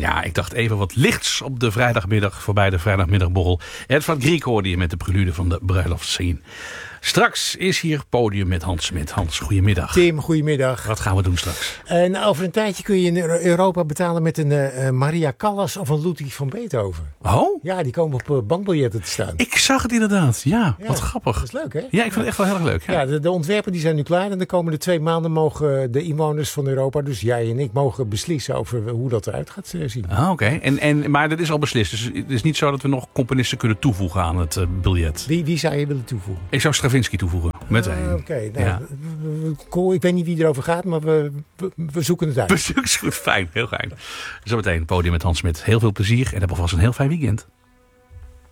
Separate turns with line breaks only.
Ja, ik dacht even wat lichts op de vrijdagmiddag voorbij de vrijdagmiddagborrel. Edvard Griek hoorde je met de prelude van de bruiloftsscene. Straks is hier podium met Hans Smit. Hans, goedemiddag.
Tim, goedemiddag.
Wat gaan we doen straks?
Over een tijdje kun je in Europa betalen met een Maria Callas of een Ludwig van Beethoven.
Oh?
Ja, die komen op bankbiljetten te staan.
Ik zag het inderdaad. Ja, wat grappig.
Dat is leuk, hè?
Ja, ik vind het echt wel heel erg leuk.
Ja, de ontwerpen die zijn nu klaar. En de komende 2 maanden mogen de inwoners van Europa, dus jij en ik, mogen beslissen over hoe dat eruit gaat zien.
Ah, oké. Maar dat is al beslist. Dus het is niet zo dat we nog componisten kunnen toevoegen aan het biljet.
Wie zou je willen toevoegen?
Ik zou Stravinsky toevoegen. Met één.
Oké, cool. Ik weet niet wie erover gaat, maar we zoeken het uit.
Bezoek is goed. Fijn. Heel fijn. Zometeen podium met Hans Smit. Heel veel plezier en heb alvast een heel fijn weekend.